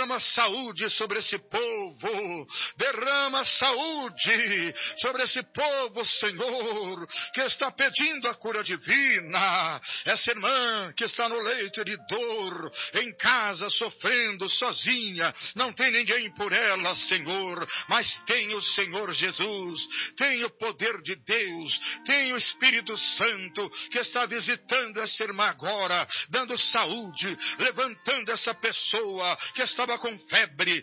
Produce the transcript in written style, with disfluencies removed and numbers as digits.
derrama saúde sobre esse povo, derrama saúde sobre esse povo, Senhor, que está pedindo a cura divina, essa irmã que está no leito de dor, em casa, sofrendo, sozinha, não tem ninguém por ela, Senhor, mas tem o Senhor Jesus, tem o poder de Deus, tem o Espírito Santo, que está visitando essa irmã agora, dando saúde, levantando essa pessoa que estava com febre,